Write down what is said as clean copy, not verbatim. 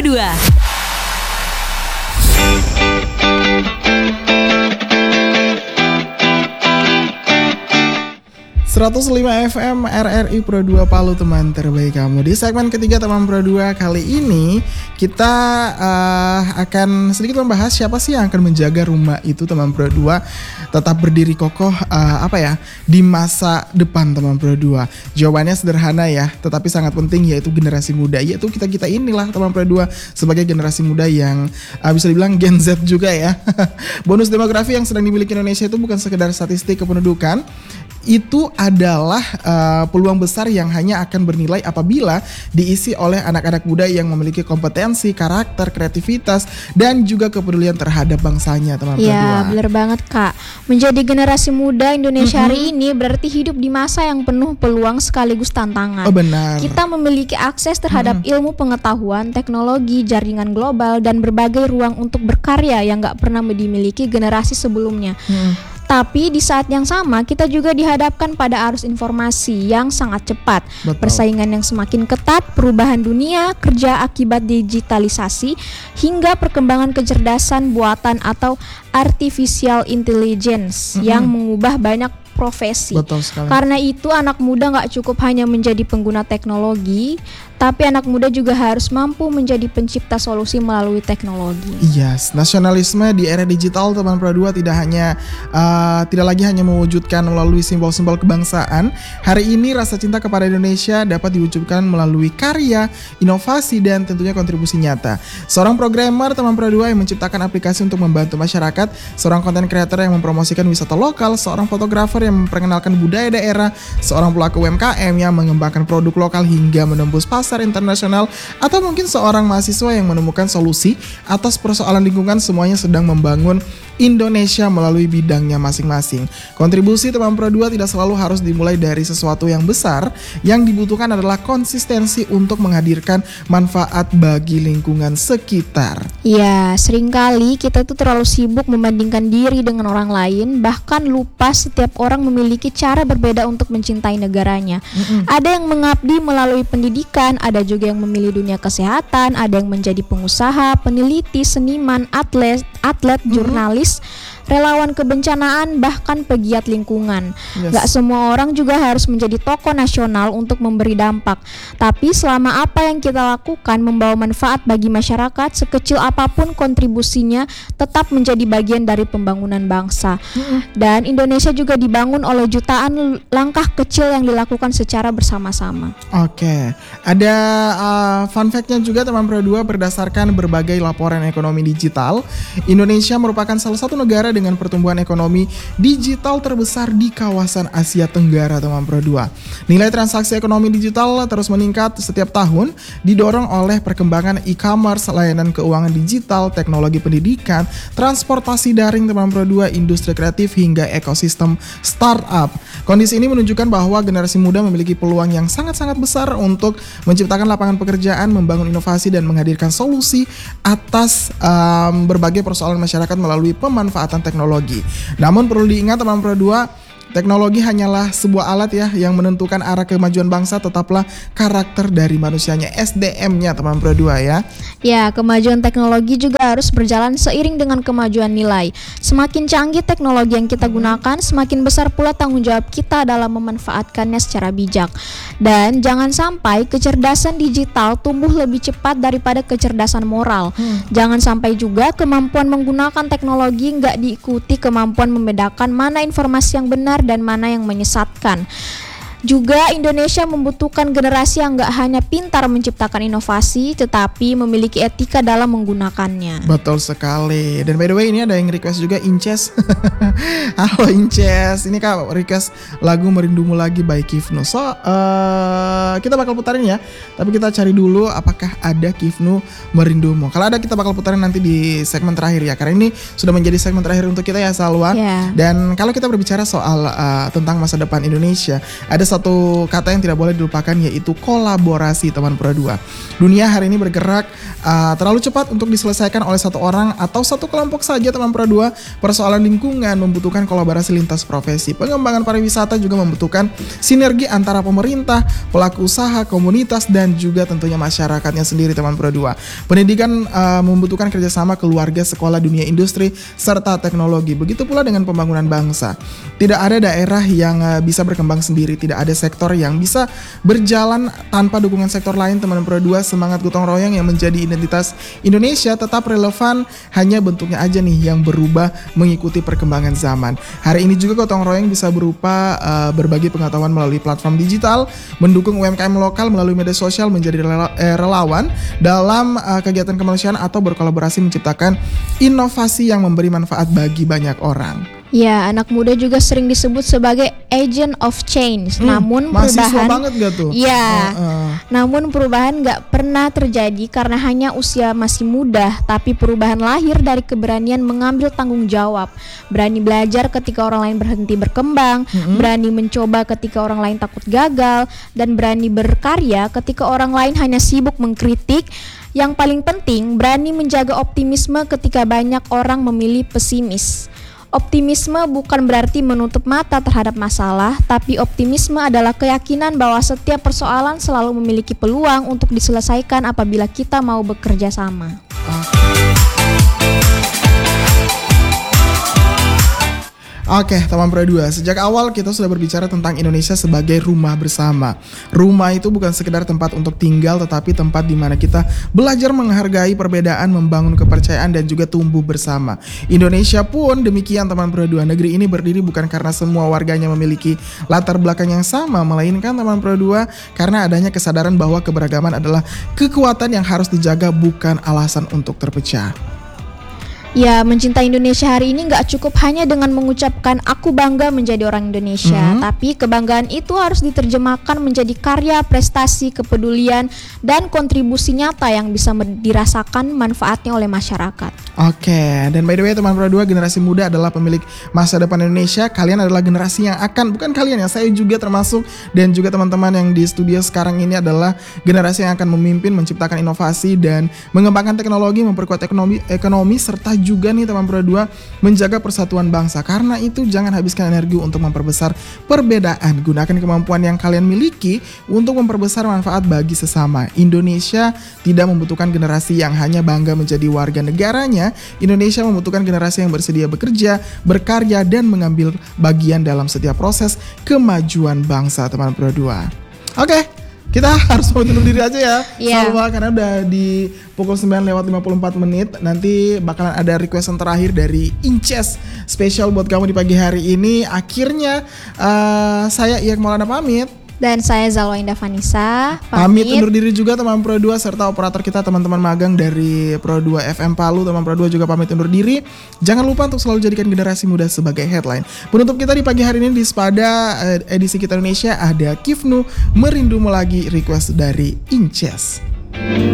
Pro 2. 105 FM RRI Pro 2 Palu, teman terbaik kamu. Di segmen ketiga teman Pro 2 kali ini kita akan sedikit membahas siapa sih yang akan menjaga rumah itu teman Pro 2 tetap berdiri kokoh di masa depan teman Pro 2. Jawabannya sederhana ya, tetapi sangat penting, yaitu generasi muda, yaitu kita inilah teman Pro 2 sebagai generasi muda yang bisa dibilang Gen Z juga ya. Bonus demografi yang sedang dimiliki Indonesia itu bukan sekedar statistik kependudukan. Itu adalah peluang besar yang hanya akan bernilai apabila diisi oleh anak-anak muda yang memiliki kompetensi, karakter, kreativitas, dan juga kepedulian terhadap bangsanya, teman Pro 2. Ya, benar banget Kak. Menjadi generasi muda Indonesia hari ini berarti hidup di masa yang penuh peluang sekaligus tantangan. Oh benar. Kita memiliki akses terhadap ilmu pengetahuan, teknologi, jaringan global, dan berbagai ruang untuk berkarya yang gak pernah dimiliki generasi sebelumnya. Tapi di saat yang sama kita juga dihadapkan pada arus informasi yang sangat cepat. Betul. Persaingan yang semakin ketat, perubahan dunia kerja akibat digitalisasi, hingga perkembangan kecerdasan buatan atau artificial intelligence yang mengubah banyak profesi. Betul sekali. Karena itu anak muda gak cukup hanya menjadi pengguna teknologi, tapi anak muda juga harus mampu menjadi pencipta solusi melalui teknologi. Yes, nasionalisme di era digital teman Pro 2 tidak lagi hanya mewujudkan melalui simbol-simbol kebangsaan. Hari ini rasa cinta kepada Indonesia dapat diwujudkan melalui karya, inovasi, dan tentunya kontribusi nyata. Seorang programmer teman Pro 2 yang menciptakan aplikasi untuk membantu masyarakat, seorang content creator yang mempromosikan wisata lokal, seorang fotografer yang memperkenalkan budaya daerah, seorang pelaku UMKM yang mengembangkan produk lokal hingga menembus pasar internasional, atau mungkin seorang mahasiswa yang menemukan solusi atas persoalan lingkungan, semuanya sedang membangun Indonesia melalui bidangnya masing-masing. Kontribusi teman Pro 2 tidak selalu harus dimulai dari sesuatu yang besar. Yang dibutuhkan adalah konsistensi untuk menghadirkan manfaat bagi lingkungan sekitar. Ya, seringkali kita tuh terlalu sibuk membandingkan diri dengan orang lain, bahkan lupa setiap orang memiliki cara berbeda untuk mencintai negaranya. Ada yang mengabdi melalui pendidikan, ada juga yang memilih dunia kesehatan, ada yang menjadi pengusaha, peneliti, seniman, atlet, jurnalis, relawan kebencanaan, bahkan pegiat lingkungan. Gak semua orang juga harus menjadi tokoh nasional untuk memberi dampak. Tapi selama apa yang kita lakukan membawa manfaat bagi masyarakat, sekecil apapun kontribusinya tetap menjadi bagian dari pembangunan bangsa. Dan Indonesia juga dibangun oleh jutaan langkah kecil yang dilakukan secara bersama-sama. Oke, ada fun fact-nya juga teman Pro 2. Berdasarkan berbagai laporan ekonomi digital, Indonesia merupakan salah satu negara dengan pertumbuhan ekonomi digital terbesar di kawasan Asia Tenggara, teman Pro 2. Nilai transaksi ekonomi digital terus meningkat setiap tahun, didorong oleh perkembangan e-commerce, layanan keuangan digital, teknologi pendidikan, transportasi daring teman Pro 2, industri kreatif, hingga ekosistem startup. Kondisi ini menunjukkan bahwa generasi muda memiliki peluang yang sangat-sangat besar untuk menciptakan lapangan pekerjaan, membangun inovasi, dan menghadirkan solusi atas berbagai persoalan masyarakat melalui pemanfaatan teknologi. Namun perlu diingat teman Pro 2, teknologi hanyalah sebuah alat ya yang menentukan arah kemajuan bangsa, tetaplah karakter dari manusianya, SDM-nya teman Pro 2 ya. Ya, kemajuan teknologi juga harus berjalan seiring dengan kemajuan nilai. Semakin canggih teknologi yang kita gunakan, semakin besar pula tanggung jawab kita dalam memanfaatkannya secara bijak. Dan jangan sampai kecerdasan digital tumbuh lebih cepat daripada kecerdasan moral. Jangan sampai juga kemampuan menggunakan teknologi nggak diikuti kemampuan membedakan mana informasi yang benar dan mana yang menyesatkan. Juga Indonesia membutuhkan generasi yang gak hanya pintar menciptakan inovasi, tetapi memiliki etika dalam menggunakannya. Betul sekali. Dan by the way ini ada yang request juga, Inces. Halo Inces, ini Kak request lagu Merindumu Lagi by Kifnu. So kita bakal putarin ya, tapi kita cari dulu apakah ada Kifnu Merindumu. Kalau ada kita bakal putarin nanti di segmen terakhir ya, karena ini sudah menjadi segmen terakhir untuk kita ya Salwa. Dan kalau kita berbicara soal tentang masa depan Indonesia, ada satu kata yang tidak boleh dilupakan yaitu kolaborasi, teman Pro 2. Dunia hari ini bergerak terlalu cepat untuk diselesaikan oleh satu orang atau satu kelompok saja, teman Pro 2. Persoalan lingkungan membutuhkan kolaborasi lintas profesi. Pengembangan pariwisata juga membutuhkan sinergi antara pemerintah, pelaku usaha, komunitas, dan juga tentunya masyarakatnya sendiri, teman Pro 2. Pendidikan membutuhkan kerjasama keluarga, sekolah, dunia industri, serta teknologi. Begitu pula dengan pembangunan bangsa. Tidak ada daerah yang bisa berkembang sendiri, tidak ada sektor yang bisa berjalan tanpa dukungan sektor lain, teman Pro 2. Semangat gotong royong yang menjadi identitas Indonesia tetap relevan, hanya bentuknya aja nih yang berubah mengikuti perkembangan zaman. Hari ini juga gotong royong bisa berupa berbagi pengetahuan melalui platform digital, mendukung UMKM lokal melalui media sosial, menjadi relawan dalam kegiatan kemanusiaan, atau berkolaborasi menciptakan inovasi yang memberi manfaat bagi banyak orang. Ya, anak muda juga sering disebut sebagai agent of change. Namun mahasiswa perubahan banget gak tuh? Ya, namun perubahan gak pernah terjadi karena hanya usia masih muda, tapi perubahan lahir dari keberanian mengambil tanggung jawab, berani belajar ketika orang lain berhenti berkembang, berani mencoba ketika orang lain takut gagal, dan berani berkarya ketika orang lain hanya sibuk mengkritik. Yang paling penting, berani menjaga optimisme ketika banyak orang memilih pesimis. Optimisme bukan berarti menutup mata terhadap masalah, tapi optimisme adalah keyakinan bahwa setiap persoalan selalu memiliki peluang untuk diselesaikan apabila kita mau bekerja sama. Oke, teman Pro 2, sejak awal kita sudah berbicara tentang Indonesia sebagai rumah bersama. Rumah itu bukan sekedar tempat untuk tinggal, tetapi tempat di mana kita belajar menghargai perbedaan, membangun kepercayaan, dan juga tumbuh bersama. Indonesia pun demikian, teman Pro 2. Negeri ini berdiri bukan karena semua warganya memiliki latar belakang yang sama, melainkan, teman Pro 2, karena adanya kesadaran bahwa keberagaman adalah kekuatan yang harus dijaga, bukan alasan untuk terpecah. Ya, mencintai Indonesia hari ini gak cukup hanya dengan mengucapkan aku bangga menjadi orang Indonesia, tapi kebanggaan itu harus diterjemahkan menjadi karya, prestasi, kepedulian, dan kontribusi nyata yang bisa dirasakan manfaatnya oleh masyarakat. Oke, dan by the way, teman Pro 2, generasi muda adalah pemilik masa depan Indonesia. Kalian adalah generasi yang bukan kalian ya, saya juga termasuk, dan juga teman-teman yang di studio sekarang ini adalah generasi yang akan memimpin, menciptakan inovasi, dan mengembangkan teknologi, memperkuat ekonomi, serta juga nih, teman Pro 2, menjaga persatuan bangsa. Karena itu jangan habiskan energi untuk memperbesar perbedaan. Gunakan kemampuan yang kalian miliki untuk memperbesar manfaat bagi sesama. Indonesia tidak membutuhkan generasi yang hanya bangga menjadi warga negaranya. Indonesia membutuhkan generasi yang bersedia bekerja, berkarya, dan mengambil bagian dalam setiap proses kemajuan bangsa, teman Pro 2. Oke, kita harus pamit undur diri aja ya. Salwa, karena udah di pukul 9:54. Nanti bakalan ada request yang terakhir dari Inces spesial buat kamu di pagi hari ini. Akhirnya saya Iyak Maulana pamit. Dan saya Zalwa Indah Vanessa pamit undur diri juga, teman Pro 2, serta operator kita, teman-teman magang dari Pro 2 FM Palu. Teman Pro 2 juga pamit undur diri. Jangan lupa untuk selalu jadikan generasi muda sebagai headline. Penutup kita di pagi hari ini di Spada edisi Kita Indonesia ada Kifnu Merindumu Lagi, request dari Inces.